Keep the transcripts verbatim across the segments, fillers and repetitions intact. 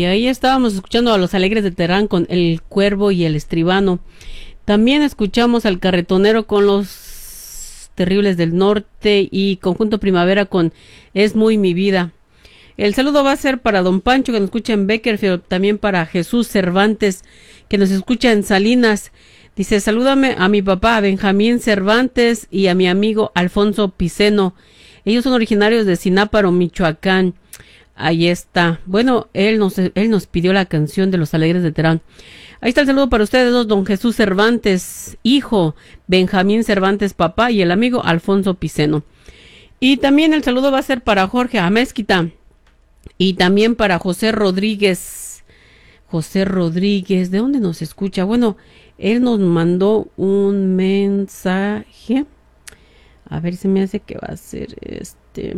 Y ahí estábamos escuchando a los Alegres de Terán con El Cuervo y el Estribano. También escuchamos al Carretonero con los Terribles del Norte y Conjunto Primavera con Es Muy Mi Vida. El saludo va a ser para don Pancho, que nos escucha en Beckerfield, también para Jesús Cervantes, que nos escucha en Salinas. Dice, salúdame a mi papá, a Benjamín Cervantes, y a mi amigo Alfonso Piceno. Ellos son originarios de Sináparo, Michoacán. Ahí está. Bueno, él nos, él nos pidió la canción de los Alegres de Terán. Ahí está el saludo para ustedes dos, don Jesús Cervantes, hijo, Benjamín Cervantes, papá, y el amigo Alfonso Piceno. Y también el saludo va a ser para Jorge Amézquita y también para José Rodríguez. José Rodríguez, ¿de dónde nos escucha? Bueno, él nos mandó un mensaje. A ver, se me hace que va a ser este...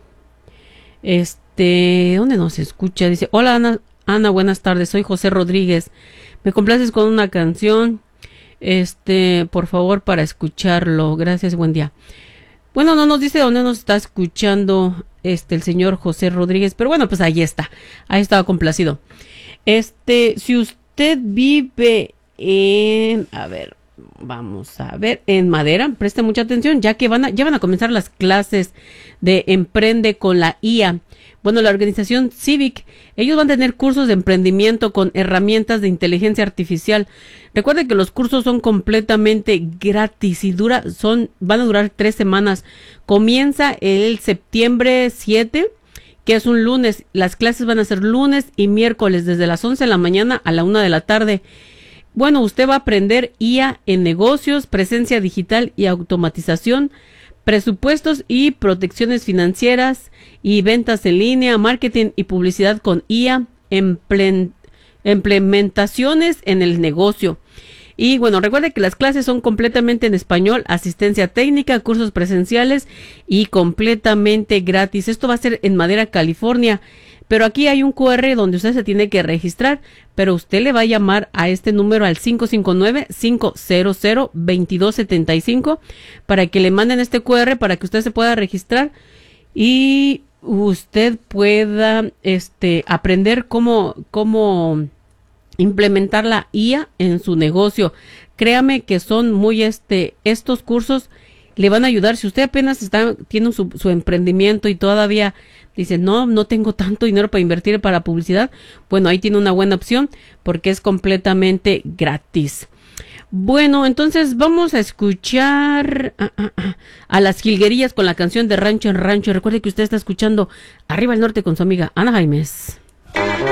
Este, ¿dónde nos escucha? Dice, hola Ana, Ana, buenas tardes, soy José Rodríguez. Me complaces con una canción, este, por favor, para escucharlo. Gracias, buen día. Bueno, no nos dice dónde nos está escuchando este el señor José Rodríguez, pero bueno, pues ahí está. Ahí estaba complacido. Este, si usted vive en, a ver, vamos a ver, en Madera, preste mucha atención, ya que van a, ya van a comenzar las clases de Emprende con la I A. Bueno, la organización Civic, ellos van a tener cursos de emprendimiento con herramientas de inteligencia artificial. Recuerden que los cursos son completamente gratis y dura, son, van a durar tres semanas. Comienza el septiembre siete, que es un lunes. Las clases van a ser lunes y miércoles, desde las once de la mañana a la una de la tarde. Bueno, usted va a aprender I A en negocios, presencia digital y automatización, presupuestos y protecciones financieras y ventas en línea, marketing y publicidad con I A, implementaciones en el negocio. Y bueno, recuerde que las clases son completamente en español, asistencia técnica, cursos presenciales y completamente gratis. Esto va a ser en Madera, California. Pero aquí hay un cu erre donde usted se tiene que registrar, pero usted le va a llamar a este número al cinco cinco nueve, cinco cero cero, dos dos siete cinco para que le manden este cu erre para que usted se pueda registrar y usted pueda este aprender cómo cómo implementar la I A en su negocio. Créame que son muy este estos cursos le van a ayudar. Si usted apenas está tiene su, su emprendimiento y todavía dice, no, no tengo tanto dinero para invertir para publicidad, bueno, ahí tiene una buena opción porque es completamente gratis. Bueno, entonces vamos a escuchar a, a, a, a las Jilguerillas con la canción de Rancho en Rancho. Recuerde que usted está escuchando Arriba el Norte con su amiga Ana Jaimes.